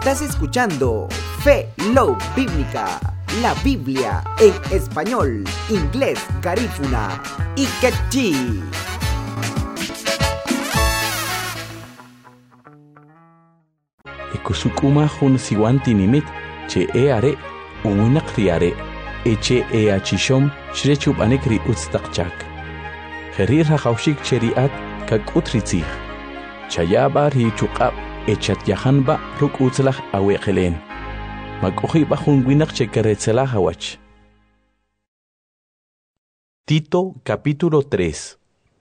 Estás escuchando Fe Love Bíblica, la Biblia en español, inglés, garífuna y quechí. Ekusukuma hun siwanti nimit che are umunak riare eche achishom shrechup anekri utstakchak. Herir haushik cheriat kak utritzich. Chayaba ri chukab echat yahanba ruk utzlach awekelen. Makuhi bajun winak chekeretzela hawach. Tito capítulo 3.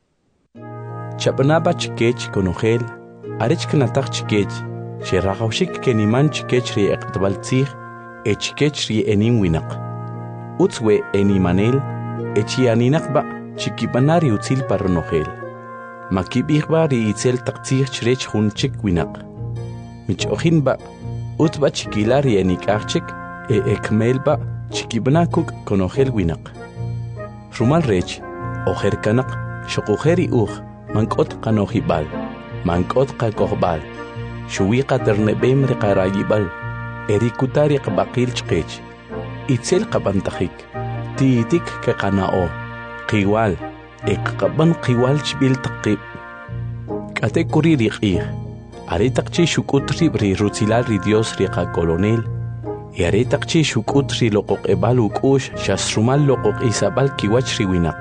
Chapnaba chikech konogel, arech knatach chikech, cherahaushik keniman chikech ri eqtbaltzich, echikech ri enim winak. Utzwe enimanel, echianinakba chikibanari utzil parnogel. Makibihba ri itzel taktzich chrech hun chik winak. Mich ochinba, utba chikilari enikachik, ekmelba chikibnakuk konogel winak. Rumal rech, ojer kanak, shokujeri mankot kanohibal, mankot kakohbal, shuwiqa ternebem reqarayibal, erikutari qabaqil chqech, itzel qabantajik, tiitik keqanao, qiwal, ekqaban qiwal chbil taqib. Kate kuri riqih, aretaqchi shukutri ri rutzilal ri Dios riqa kolonel, y aretaqchi shukutri loqoq ebal ukush shasrumal loqoq isabal kiwach ri winak.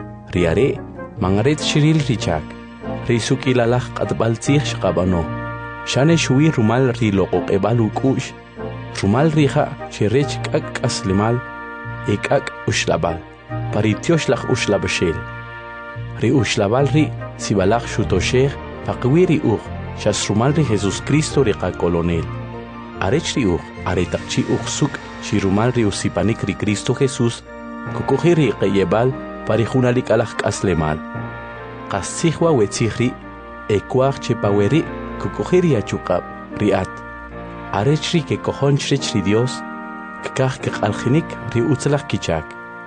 Riare, mangaret shiril richak, risuk ilalach qatbaltzich shqabano, shane shui rumal ri loqoq ebal ukush, rumal rija shirech kak aslimal, ekak ushlabal, paritiosh lach ushlabashel. Ri ushlabal ri sibalach shutoshech, paqwiri shasrumal ri Jesus Cristo riqa kolonel. Arech ri aretaqchi suk shirumal ri usipanik ri Cristo Jesus, kukuhi ri qeyebal, parijunalik alach kaslemal. Qasihwa wetzihri, ekuach chepaweri, kukuhiri achukab, riat. Arechri ke kohonchrech ri Dios, kkah keqaljinik ri utzlach kichak.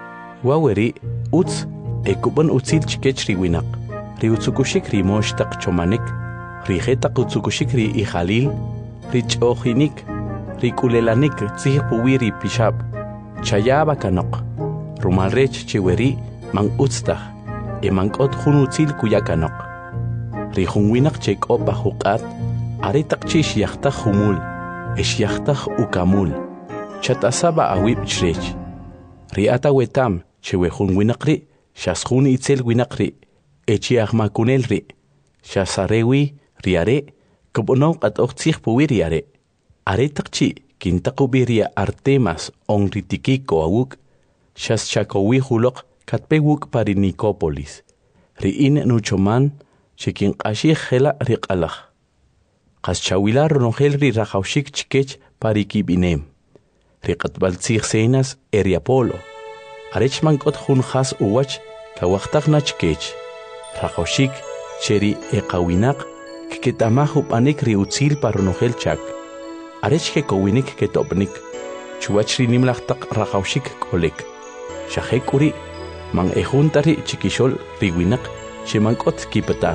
Waweri, utz, ekubon utzil chikech ri winak, ri utzukushik ri moshtaq chomanik, ri jetaq utzukushik ri ijalil, ri chojinik, ri kulelanik tzihpuwi ri pishab, chayaba kanok, rumalrech chiweri, man utztach, mankot hun utzil kuyakanok. Ri hunwinak chekop bahukat, aretaqchi shiyachtach humul, eshiyachtach ukamul, chatasaba awib chrech. Ri ata wetam, chewe hunwinak ri, shashun itzel winak ri, echiachmakunel ri, shasarewi riare, kubonok at oktzich puwi riare. Aretaqchi, kintakubiria Artemas on ritikiko awuk, shaschakowi hulok, katpewuk pari Nicópolis. Riin nuchoman, chekin qashih hela riqalach. Qaschawila ronogel ri rajaushik chikech pari kibinem. Riqatbaltzich senas eriapolo. Arech mankot hun khas uwach, kawaqtaqna chikech. Rajaushik, cheri eqawinak, kiketamahu panik ri utzil paronogel chak. Arech kekowinik ketopnik. Chuwach ri nimlachtaq rajaushik kolek. Shahekuri, man ejuntari chikishol riwinak shemankot kipatan.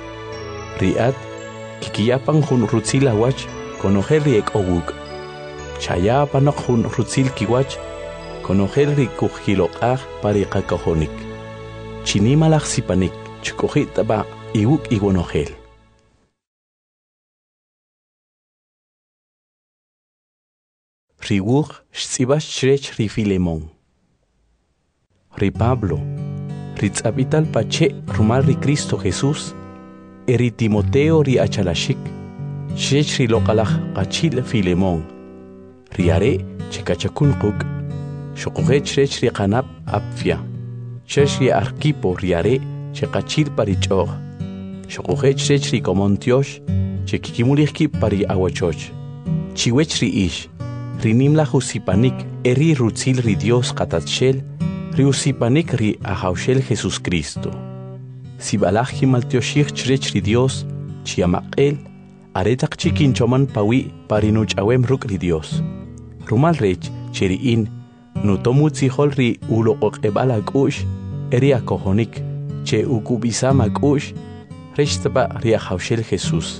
Riat kikiyapang hun rutzil awach konogel ri ekowuk. Chayapanok hun rutzil kiwach konogel ri kujilokaj pariqakojonik. Chinimalaj sipanik chukojitaba iwuk iwonogel. Riwuj shtsibash chrech ri Filemón. Ri Pablo, ri tzapital pache rumal ri Cristo Jesús, eri Timoteo ri achalashik, shech ri loqalaj qachil Filemón, ri are chekachakun quk, shoqojech rech ri qanab apfia, shech ri Arquipo ri are chekachil parichoj, shoqojech rech ri Comontiosh, chekikimulihki pari awachoch, chiwech ri ish, ri nimla husipanik eri rutzil ri Dios qatatshel, ri usipanik ri ahaushel Jesus Cristo. Si balaj maltioshich chrech ri Dios, chiamaqel, aretaq chikinchoman pawi parinuch awem ruk ri Dios. Rumal rech cheriin, nutomutzihol ri uloqoq ebala kush, eri akohonik, che ukubisama kush, rechtaba ri ahaushel Jesus.